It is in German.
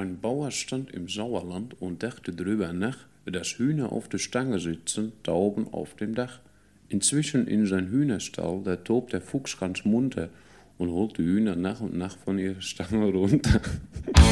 Ein Bauer stand im Sauerland und dachte drüber nach, dass Hühner auf der Stange sitzen, da oben auf dem Dach. Inzwischen in sein Hühnerstall, da tobt der Fuchs ganz munter und holt die Hühner nach und nach von ihrer Stange runter.